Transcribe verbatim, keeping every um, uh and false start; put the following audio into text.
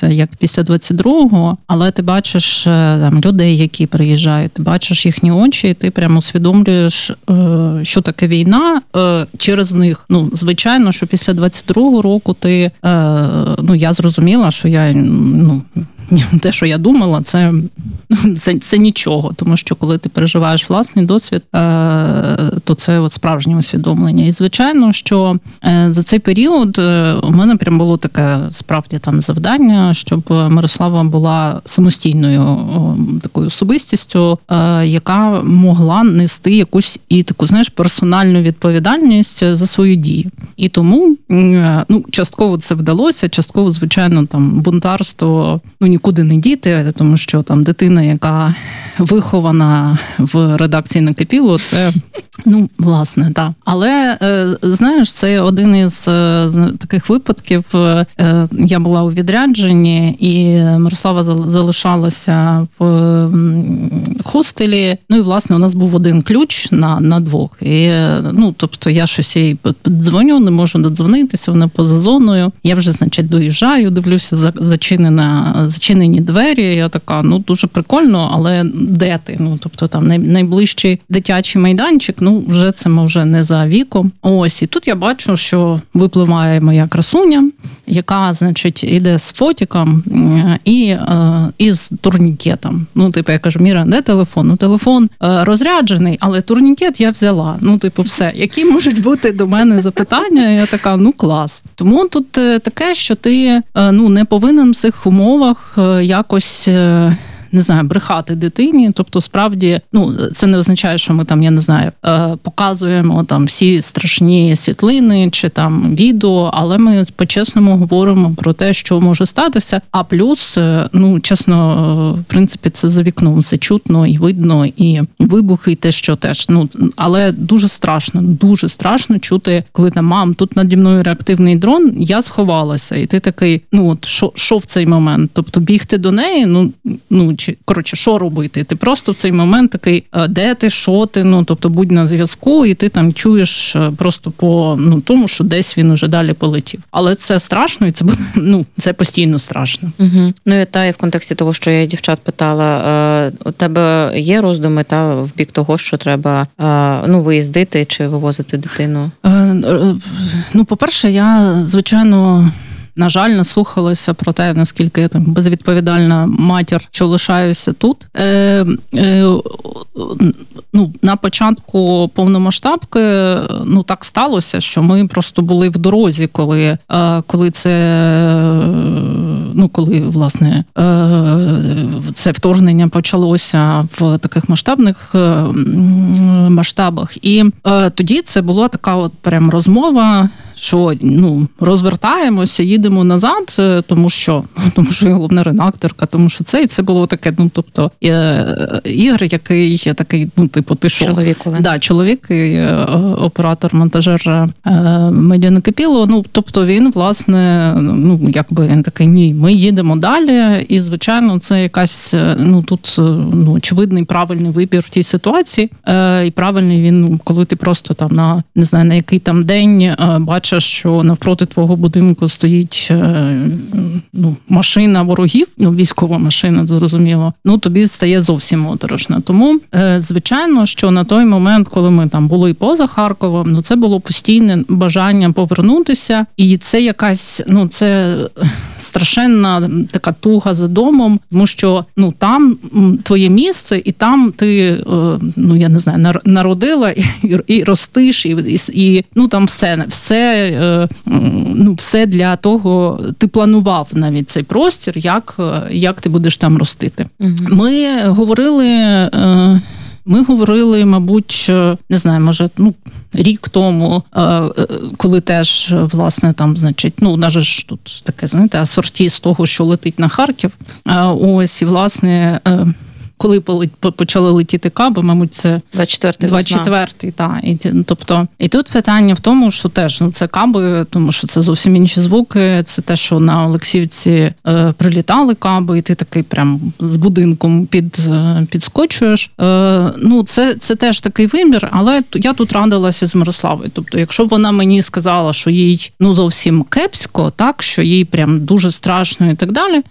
відбулося, як після двадцять другого, але ти бачиш там людей, які приїжджають, ти бачиш їхні очі, і ти прямо усвідомлюєш, що таке війна через них. Ну, звичайно, що після двадцять другого року ти, ну, я зрозуміла, що я, ну, те, що я думала, це, це, це нічого, тому що коли ти переживаєш власний досвід, то це от справжнє усвідомлення. І звичайно, що за цей період у мене прям було таке справді там завдання, щоб Мирослава була самостійною такою особистістю, яка могла нести якусь і таку, знаєш, персональну відповідальність за свої дії. І тому, ну, частково це вдалося, частково, звичайно, там бунтарство, ну, нікуди не діти, тому що там дитина, яка вихована в редакції «Накипіло», це, ну, власне, так. Але, знаєш, це один із таких випадків. Я була у відрядженні, і Мирослава залишалася в хостелі. Ну, і, власне, у нас був один ключ на, на двох. І, ну, тобто, я щось їй дзвоню, не можу додзвонитися, вона поза зоною. Я вже, значить, доїжджаю, дивлюся, зачинена, зачинені двері. Я така, ну, дуже прикольно, але де ти? Ну, тобто, там найближчий дитячий майданчик, ну, вже це ми вже не за віком. Ось, і тут я бачу, що випливає моя красуня, яка, значить, іде з фотиком і, і з турнікетом. Ну, типу, я кажу, Міра, де телефон? Ну, телефон розряджений, але турнікет я взяла. Ну, типу, все. Які можуть бути до мене запитання? Я така, ну, клас. Тому тут таке, що ти, ну, не повинен в цих умовах якось, не знаю, брехати дитині. Тобто, справді, ну, це не означає, що ми там, я не знаю, показуємо там всі страшні світлини чи там відео, але ми по-чесному говоримо про те, що може статися. А плюс, ну, чесно, в принципі, це за вікном все чутно і видно, і вибухи, і те, що теж. Ну, але дуже страшно, дуже страшно чути, коли там, мам, тут наді мною реактивний дрон, я сховалася. І ти такий, ну, от, що, що в цей момент? Тобто, бігти до неї, ну, ну, чи, коротше, що робити? Ти просто в цей момент такий, де ти, що ти, ну, тобто, будь на зв'язку, і ти там чуєш просто по, ну, тому, що десь він уже далі полетів. Але це страшно, і це, ну, це постійно страшно. Угу. Ну, і та, і в контексті того, що я дівчат питала, у тебе є роздуми, та, в бік того, що треба, ну, виїздити чи вивозити дитину? Ну, по-перше, я, звичайно, на жаль, наслухалася про те, наскільки я там безвідповідальна матір, що лишаюся тут. Е, е, ну, на початку повномасштабки, ну, так сталося, що ми просто були в дорозі, коли, е, коли це, ну, коли, власне, е, це вторгнення почалося в таких масштабних е, масштабах. І е, тоді це була така от прям розмова, що, ну, розвертаємося, їдемо назад, тому що, тому що я головна редакторка, тому що це, і це було таке, ну, тобто, Ігор, який такий, ну, типу, ти що? Чоловік, да, чоловік, оператор, монтажер «Медіа Накипіло», ну, тобто він, власне, ну, якби він такий, ні, ми їдемо далі, і, звичайно, це якась, ну, тут, ну, очевидний правильний вибір в тій ситуації, і правильний він, коли ти просто там на, не знаю, на який там день бачиш, що навпроти твого будинку стоїть, ну, машина ворогів, ну, військова машина, зрозуміло, ну, тобі стає зовсім моторошно. Тому, звичайно, що на той момент, коли ми там були поза Харковом, ну, це було постійне бажання повернутися, і це якась, ну, це страшенна така туга за домом, тому що, ну, там твоє місце, і там ти, ну, я не знаю, народила і, і ростиш, і, і, і, ну, там все, все, ну, все для того, ти планував навіть цей простір, як, як ти будеш там ростити. Угу. Ми говорили, ми говорили, мабуть, не знаю, може, ну, рік тому, коли теж, власне, там, значить, ну, у нас же ж тут таке, знаєте, асорті з того, що летить на Харків. Ось, і, власне, коли почали летіти каби, мабуть, це двадцять четвертий, так. І, тобто, і тут питання в тому, що теж, ну, це каби, тому що це зовсім інші звуки, це те, що на Олексіївці е, прилітали каби, і ти такий прям з будинком під, підскочуєш. Е, ну, це, це теж такий вибір, але я тут радилася з Мирославою. Тобто, якщо б вона мені сказала, що їй, ну, зовсім кепсько, так, що їй прям дуже страшно і так далі,